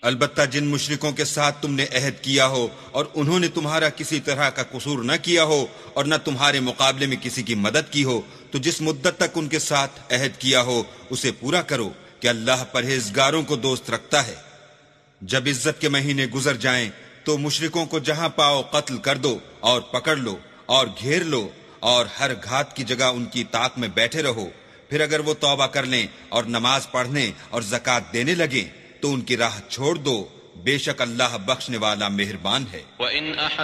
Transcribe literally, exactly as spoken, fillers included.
अलबत्ता जिन मुशरिकों के साथ तुमने अहद किया हो और उन्होंने तुम्हारा किसी तरह का कसूर न किया हो और न तुम्हारे मुकाबले में किसी की मदद की हो, तो जिस मुद्दत तक उनके साथ अहद किया हो उसे पूरा करो कि अल्लाह परहेजगारों को दोस्त रखता है। जब इज्जत के महीने गुजर जाएं तो मुशरिकों को जहां पाओ कत्ल कर दो और पकड़ लो और घेर लो और हर घात की जगह उनकी ताक में बैठे रहो। फिर अगर वो तौबा कर लें और नमाज पढ़ने और ज़कात देने लगे तो उनकी राह छोड़ दो। बेशक अल्लाह बख्शने वाला मेहरबान है।